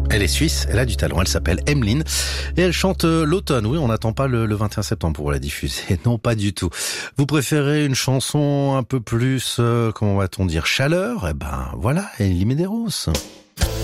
Elle est suisse, elle a du talent, elle s'appelle Emmeline et elle chante l'automne. Oui, on n'attend pas le 21 septembre pour la diffuser, non pas du tout. Vous préférez une chanson un peu plus, comment va-t-on dire, chaleur? Eh ben voilà, Elie Medeiros.